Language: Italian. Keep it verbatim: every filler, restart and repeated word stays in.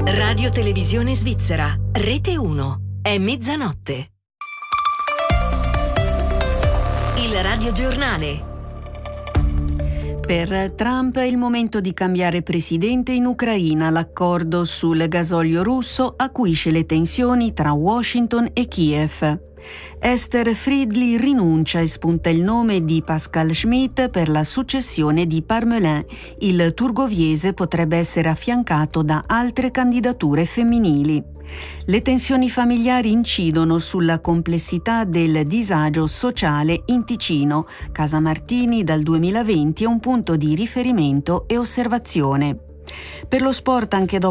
Radio Televisione Svizzera, Rete uno. È mezzanotte. Il radiogiornale. Per Trump è il momento di cambiare presidente in Ucraina. L'accordo sul gasolio russo acuisce le tensioni tra Washington e Kiev. Esther Friedli rinuncia e spunta il nome di Pascal Schmidt per la successione di Parmelin. Il turgoviese potrebbe essere affiancato da altre candidature femminili. Le tensioni familiari incidono sulla complessità del disagio sociale in Ticino. Casa Martini dal duemilaventi è un punto di riferimento e osservazione. Per lo sport, anche dopo